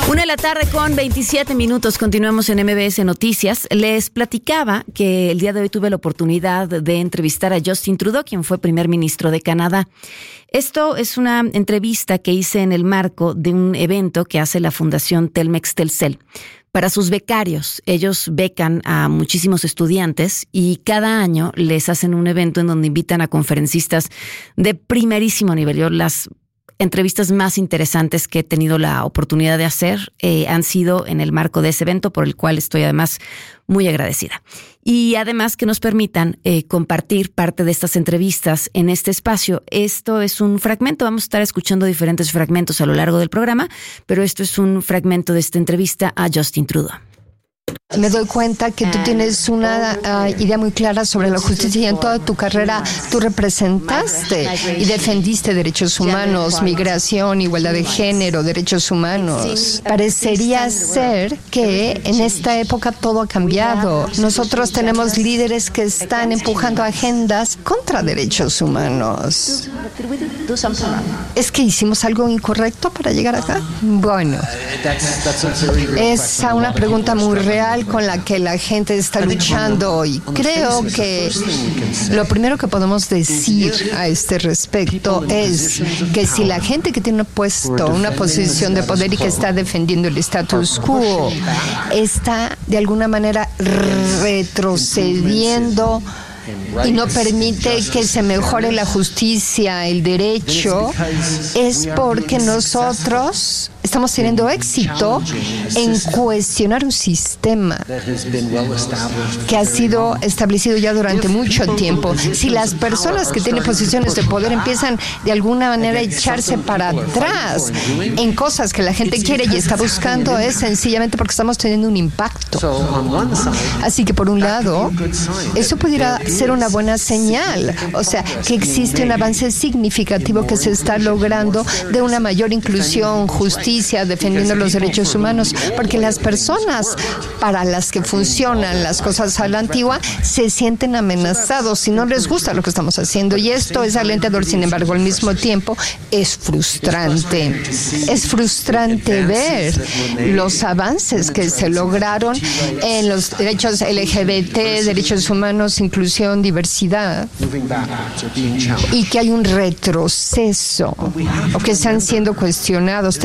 1:27 Continuamos en MBS Noticias. Les platicaba que el día de hoy tuve la oportunidad de entrevistar a Justin Trudeau, quien fue primer ministro de Canadá. Esto es una entrevista que hice en el marco de un evento que hace la Fundación Telmex-Telcel para sus becarios. Ellos becan a muchísimos estudiantes y cada año les hacen un evento en donde invitan a conferencistas de primerísimo nivel. Yo las entrevistas más interesantes que he tenido la oportunidad de hacer han sido en el marco de ese evento, por el cual estoy además muy agradecida. Y además que nos permitan compartir parte de estas entrevistas en este espacio. Esto es un fragmento, vamos a estar escuchando diferentes fragmentos a lo largo del programa, pero esto es un fragmento de esta entrevista a Justin Trudeau. Me doy cuenta que tú tienes una idea muy clara sobre la justicia y en toda tu carrera tú representaste y defendiste derechos humanos, migración, igualdad de género, derechos humanos. Parecería ser que en esta época todo ha cambiado. Nosotros tenemos líderes que están empujando agendas contra derechos humanos. ¿Es que hicimos algo incorrecto para llegar acá? Bueno, es una pregunta muy real con la que la gente está luchando y creo que lo primero que podemos decir a este respecto es que si la gente que tiene una posición de poder y que está defendiendo el status quo está de alguna manera retrocediendo y no permite que se mejore la justicia, el derecho, es porque nosotros estamos teniendo éxito en cuestionar un sistema que ha sido establecido ya durante mucho tiempo. Si las personas que tienen posiciones de poder empiezan de alguna manera a echarse para atrás en cosas que la gente quiere y está buscando, es sencillamente porque estamos teniendo un impacto. Así que por un lado, eso pudiera ser una buena señal, o sea, que existe un avance significativo que se está logrando de una mayor inclusión, justicia, defendiendo los derechos humanos, porque las personas para las que funcionan las cosas a la antigua se sienten amenazados y no les gusta lo que estamos haciendo, y esto es alentador. Sin embargo, al mismo tiempo es frustrante. Es frustrante ver los avances que se lograron en los derechos LGBT, derechos humanos, inclusión, diversidad, y que hay un retroceso o que están siendo cuestionados.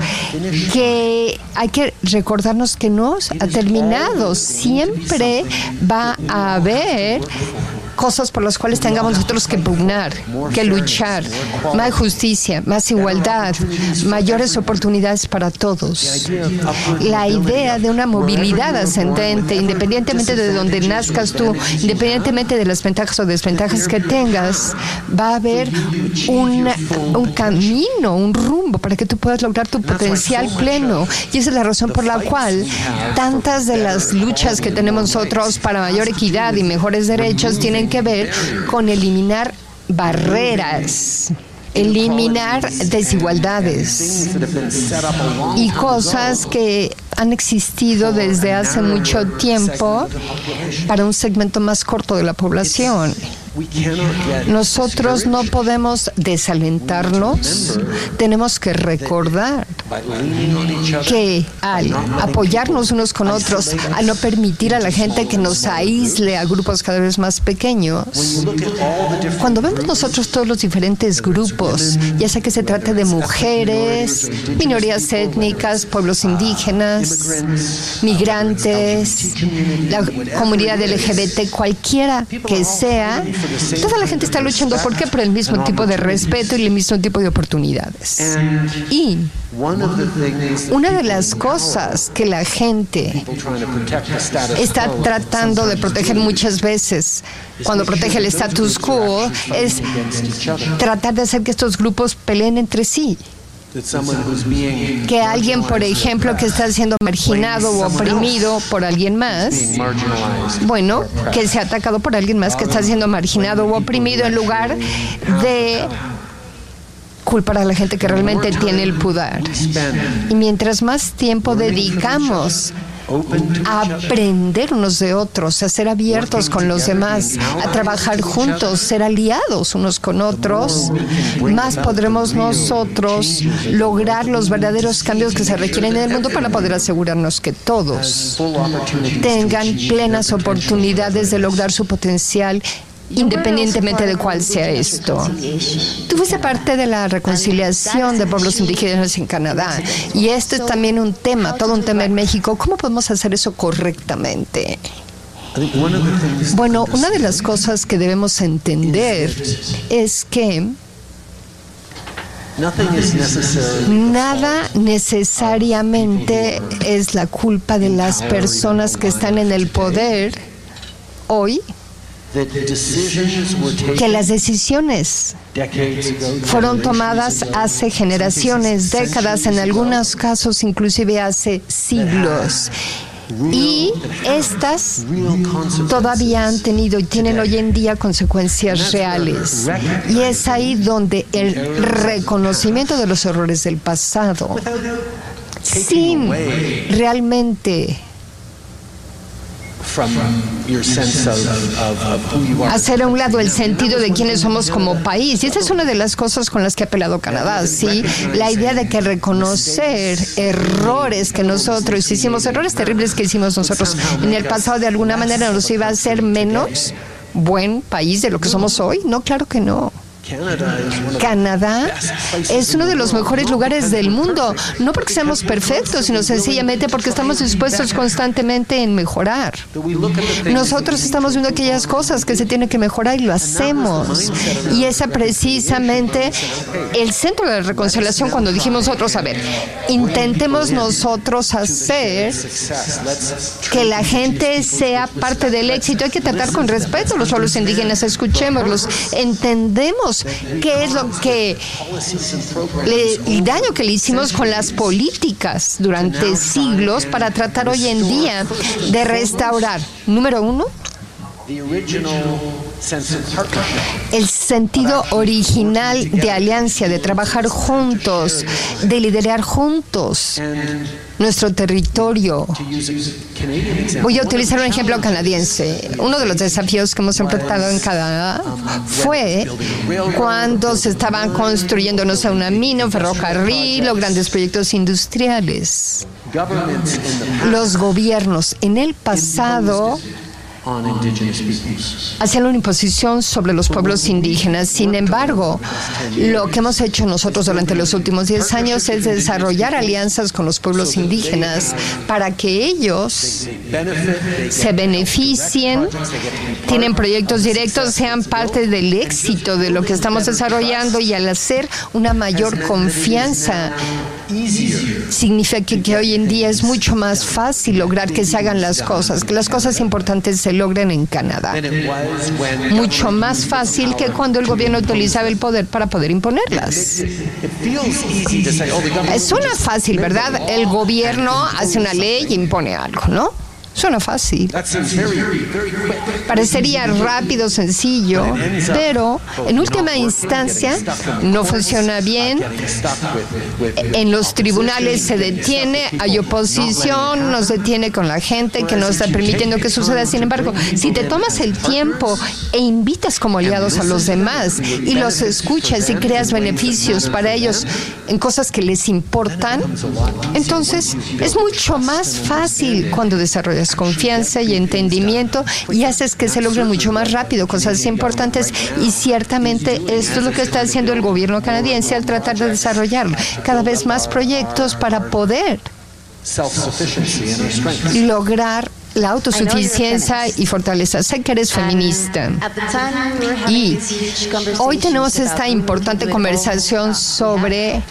Hay que recordarnos que no ha terminado. Siempre va a haber cosas por las cuales tengamos nosotros que pugnar, que luchar. Más justicia, más igualdad, mayores oportunidades para todos. La idea de una movilidad ascendente, independientemente de donde nazcas tú, independientemente de las ventajas o desventajas que tengas, va a haber un camino, un rumbo para que tú puedas lograr tu potencial pleno. Y esa es la razón por la cual tantas de las luchas que tenemos nosotros para mayor equidad y mejores derechos tienen que ver con eliminar barreras, eliminar desigualdades y cosas que han existido desde hace mucho tiempo para un segmento más corto de la población. Nosotros no podemos desalentarnos, tenemos que recordar que al apoyarnos unos con otros, al no permitir a la gente que nos aísle a grupos cada vez más pequeños, cuando vemos nosotros todos los diferentes grupos, ya sea que se trate de mujeres, minorías étnicas, pueblos indígenas, migrantes, la comunidad LGBT, cualquiera que sea, toda la gente está luchando por el mismo tipo de respeto y el mismo tipo de oportunidades. Y una de las cosas que la gente está tratando de proteger muchas veces cuando protege el status quo es tratar de hacer que estos grupos peleen entre sí. Que alguien, por ejemplo, que está siendo marginado o oprimido por alguien más, bueno, que sea atacado por alguien más que está siendo marginado o oprimido, en lugar de culpar a la gente que realmente tiene el poder. Y mientras más tiempo dedicamos a aprender unos de otros, a ser abiertos con los demás, a trabajar juntos, ser aliados unos con otros, más podremos nosotros lograr los verdaderos cambios que se requieren en el mundo para poder asegurarnos que todos tengan plenas oportunidades de lograr su potencial, independientemente de cuál sea esto. Tú fuiste parte de la reconciliación de pueblos indígenas en Canadá, y este es también un tema, todo un tema en México. ¿Cómo podemos hacer eso correctamente? Bueno, una de las cosas que debemos entender es que nada necesariamente es la culpa de las personas que están en el poder hoy, que las decisiones fueron tomadas hace generaciones, décadas, en algunos casos inclusive hace siglos. Y estas todavía han tenido y tienen hoy en día consecuencias reales. Y es ahí donde el reconocimiento de los errores del pasado, sin realmente hacer a un lado el sentido de quiénes somos como país. Y esta es una de las cosas con las que ha apelado Canadá, ¿sí? La idea de que reconocer errores que nosotros hicimos, errores terribles que hicimos nosotros en el pasado, de alguna manera nos iba a hacer menos buen país de lo que somos hoy. No, claro que no. Canadá es uno de los mejores lugares del mundo, no porque seamos perfectos, sino sencillamente porque estamos dispuestos constantemente en mejorar. Nosotros estamos viendo aquellas cosas que se tienen que mejorar y lo hacemos. Y esa precisamente el centro de la reconciliación, cuando dijimos nosotros, a ver, intentemos nosotros hacer que la gente sea parte del éxito. Hay que tratar con respeto a los pueblos indígenas, escuchémoslos, entendemos qué es lo que el daño que le hicimos con las políticas durante siglos para tratar hoy en día de restaurar, número uno, el sentido original de alianza, de trabajar juntos, de liderar juntos nuestro territorio. Voy a utilizar un ejemplo canadiense. Uno de los desafíos que hemos enfrentado en Canadá fue cuando se estaban construyendo, no sé, una mina, un ferrocarril o grandes proyectos industriales. Los gobiernos en el pasado hacían una imposición sobre los pueblos indígenas. Sin embargo, lo que hemos hecho nosotros durante los últimos 10 años es desarrollar alianzas con los pueblos indígenas para que ellos se beneficien, tienen proyectos directos, sean parte del éxito de lo que estamos desarrollando, y al hacer una mayor confianza, significa que hoy en día es mucho más fácil lograr que se hagan las cosas, que las cosas importantes se logren en Canadá. Mucho más fácil que cuando el gobierno utilizaba el poder para poder imponerlas. Suena fácil, ¿verdad? El gobierno hace una ley y impone algo, ¿no? Suena fácil. Parecería rápido, sencillo, pero en última instancia no funciona bien. En los tribunales se detiene, hay oposición, nos detiene con la gente que no está permitiendo que suceda. Sin embargo, si te tomas el tiempo e invitas como aliados a los demás y los escuchas y creas beneficios para ellos en cosas que les importan, entonces es mucho más fácil cuando desarrollas confianza y entendimiento y haces que se logren mucho más rápido cosas importantes. Y ciertamente esto es lo que está haciendo el gobierno canadiense al tratar de desarrollar cada vez más proyectos para poder lograr la autosuficiencia y fortaleza. Sé que eres feminista y hoy tenemos esta importante conversación sobre,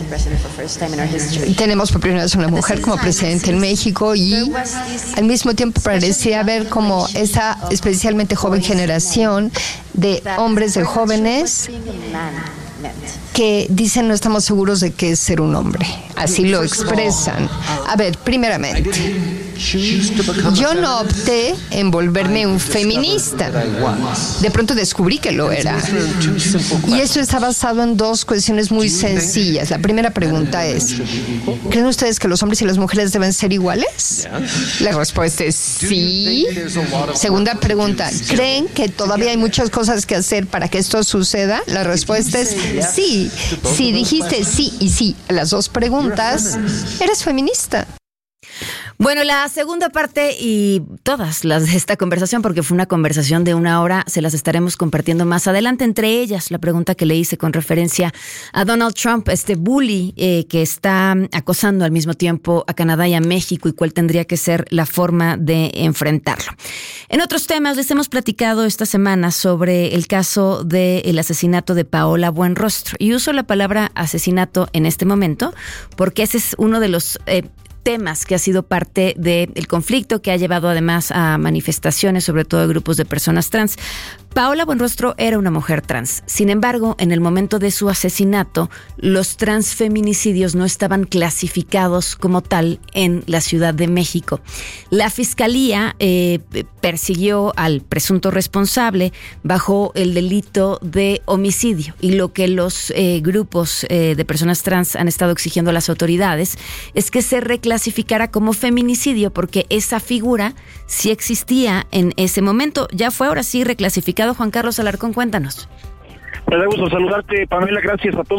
tenemos por primera vez una mujer como presidente en México, y al mismo tiempo parecía haber como esa especialmente joven generación de hombres, de jóvenes que dicen no estamos seguros de qué es ser un hombre. Así lo expresan. A ver, primeramente, yo no opté en volverme un feminista. De pronto descubrí que lo era. Y eso está basado en dos cuestiones muy sencillas. La primera pregunta es, ¿creen ustedes que los hombres y las mujeres deben ser iguales? La respuesta es sí. Segunda pregunta, ¿creen que todavía hay muchas cosas que hacer para que esto suceda? La respuesta es sí. Si dijiste sí y sí a las dos preguntas, eres feminista. Bueno, la segunda parte y todas las de esta conversación, porque fue una conversación de 1 hora, se las estaremos compartiendo más adelante. Entre ellas, la pregunta que le hice con referencia a Donald Trump, este bully que está acosando al mismo tiempo a Canadá y a México, y cuál tendría que ser la forma de enfrentarlo. En otros temas, les hemos platicado esta semana sobre el caso del asesinato de Paola Buenrostro. Y uso la palabra asesinato en este momento porque ese es uno de los temas que ha sido parte del conflicto, que ha llevado además a manifestaciones, sobre todo de grupos de personas trans. Paola Buenrostro era una mujer trans. Sin embargo, en el momento de su asesinato, los transfeminicidios no estaban clasificados como tal en la Ciudad de México. La Fiscalía persiguió al presunto responsable bajo el delito de homicidio, y lo que los grupos de personas trans han estado exigiendo a las autoridades es que se reclasificara como feminicidio, porque esa figura sí existía en ese momento. Ya fue ahora sí reclasificado. Juan Carlos Alarcón, cuéntanos. Me da gusto saludarte, Pamela, gracias a todos.